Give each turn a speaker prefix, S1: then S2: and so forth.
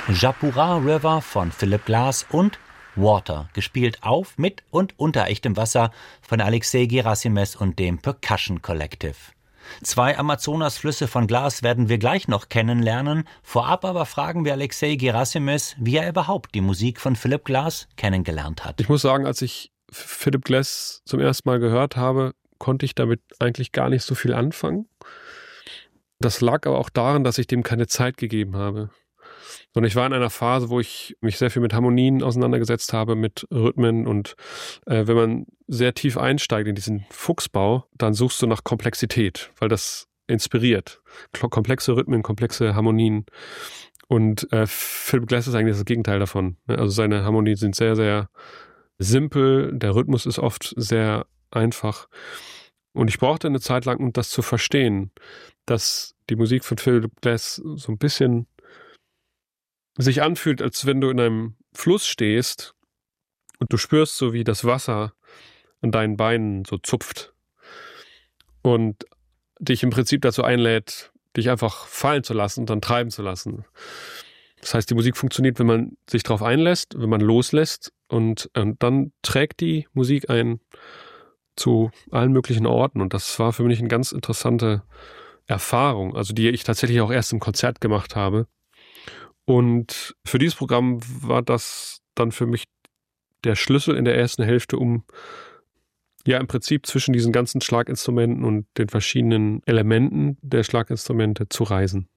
S1: Japura River von Philip Glass und Water, gespielt auf, mit und unter echtem Wasser von Alexei Gerasimes und dem Percussion Collective. 2 Amazonasflüsse von Glass werden wir gleich noch kennenlernen. Vorab aber fragen wir Alexei Gerasimes, wie er überhaupt die Musik von Philip Glass kennengelernt hat.
S2: Ich muss sagen, als ich Philip Glass zum ersten Mal gehört habe, konnte ich damit eigentlich gar nicht so viel anfangen. Das lag aber auch daran, dass ich dem keine Zeit gegeben habe. Und ich war in einer Phase, wo ich mich sehr viel mit Harmonien auseinandergesetzt habe, mit Rhythmen. Und wenn man sehr tief einsteigt in diesen Fuchsbau, dann suchst du nach Komplexität, weil das inspiriert. Komplexe Rhythmen, komplexe Harmonien. Und Philip Glass ist eigentlich das Gegenteil davon. Also seine Harmonien sind sehr, sehr simpel. Der Rhythmus ist oft sehr einfach. Und ich brauchte eine Zeit lang, um das zu verstehen, dass die Musik von Philip Glass so ein bisschen sich anfühlt, als wenn du in einem Fluss stehst und du spürst so, wie das Wasser an deinen Beinen so zupft und dich im Prinzip dazu einlädt, dich einfach fallen zu lassen und dann treiben zu lassen. Das heißt, die Musik funktioniert, wenn man sich darauf einlässt, wenn man loslässt und dann trägt die Musik einen zu allen möglichen Orten und das war für mich eine ganz interessante Erfahrung, also die ich tatsächlich auch erst im Konzert gemacht habe. Und für dieses Programm war das dann für mich der Schlüssel in der ersten Hälfte, um ja im Prinzip zwischen diesen ganzen Schlaginstrumenten und den verschiedenen Elementen der Schlaginstrumente zu reisen.